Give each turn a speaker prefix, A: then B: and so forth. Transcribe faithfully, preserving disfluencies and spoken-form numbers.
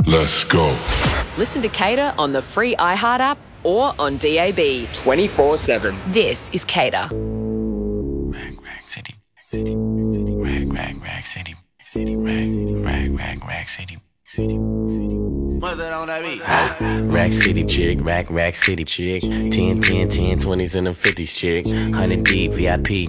A: Let's go.
B: Listen to Cater on the free iHeart app or on D A B twenty-four seven. This is Cater.
C: Rag, rag, city, city, city, rag, rag, rag, city, city, rag, rag, rag, rag, city, city, city. What's that on that beat? Rack City chick, rack, rack city chick. ten, ten, ten, twenties and them fifties chick. one hundred deep, V I P,